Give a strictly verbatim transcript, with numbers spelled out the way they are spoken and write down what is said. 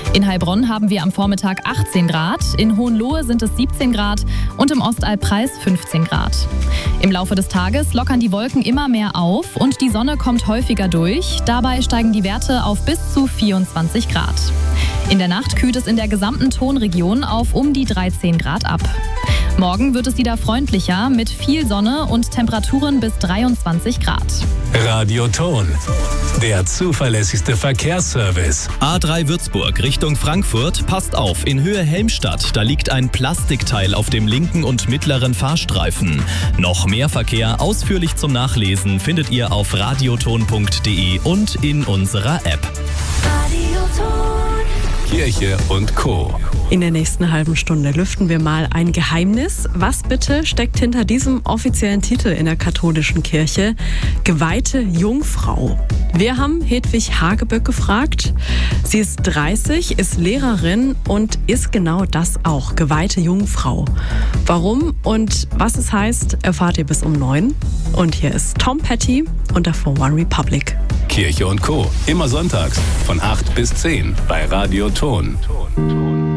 In Heilbronn haben wir am Vormittag achtzehn Grad, in Hohenlohe sind es siebzehn Grad und im Ostalbkreis fünfzehn Grad. Im Laufe des Tages lockern die Wolken immer mehr auf und die Sonne kommt häufiger durch. Dabei steigen die Werte auf bis zu vierundzwanzig Grad. In der Nacht kühlt es in der gesamten Tonregion auf um die dreizehn Grad ab. Morgen wird es wieder freundlicher mit viel Sonne und Temperaturen bis dreiundzwanzig Grad. Radio Ton, der zuverlässigste Verkehrsservice. A drei Würzburg Richtung Frankfurt. Passt auf, in Höhe Helmstadt, da liegt ein Plastikteil auf dem linken und mittleren Fahrstreifen. Noch mehr Verkehr ausführlich zum Nachlesen findet ihr auf radioton punkt de und in unserer App. Radioton. Kirche und Co. In der nächsten halben Stunde lüften wir mal ein Geheimnis. Was bitte steckt hinter diesem offiziellen Titel in der katholischen Kirche? Geweihte Jungfrau. Wir haben Hedwig Hageböck gefragt. Sie ist dreißig, ist Lehrerin und ist genau das auch, geweihte Jungfrau. Warum und was es heißt, erfahrt ihr bis um neun. Und hier ist Tom Petty und davor One Republic. Kirche und Co. Immer sonntags von acht bis zehn bei Radio Ton. Ton, Ton.